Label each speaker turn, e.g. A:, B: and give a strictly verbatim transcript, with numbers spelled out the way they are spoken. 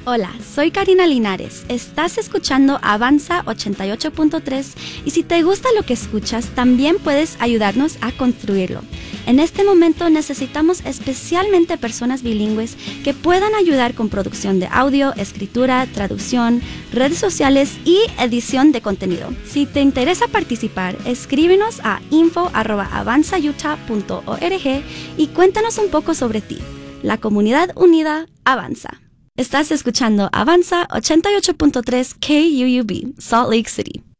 A: Hola, soy Karina Linares. Estás escuchando Avanza ochenta y ocho punto tres y si te gusta lo que escuchas, también puedes ayudarnos a construirlo. En este momento necesitamos especialmente personas bilingües que puedan ayudar con producción de audio, escritura, traducción, redes sociales y edición de contenido. Si te interesa participar, escríbenos a info arroba avanza utah punto org y cuéntanos un poco sobre ti. La comunidad unida avanza. Estás escuchando Avanza ochenta y ocho punto tres K U U B, Salt Lake City.